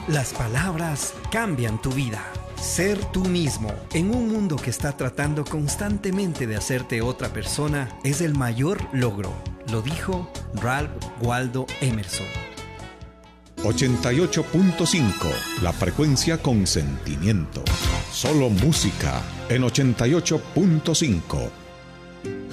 Las palabras cambian tu vida. Ser tú mismo en un mundo que está tratando constantemente de hacerte otra persona es el mayor logro. Lo dijo Ralph Waldo Emerson. 88.5, la frecuencia con sentimiento. Solo música en 88.5.